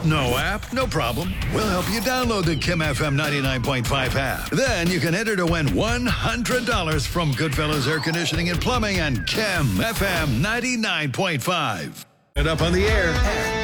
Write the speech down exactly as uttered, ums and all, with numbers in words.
No app? No problem. We'll help you download the Kim F M ninety-nine point five app. Then you can enter to win one hundred dollars from Goodfellas Air Conditioning and Plumbing and Kim F M ninety-nine point five. And up on the air.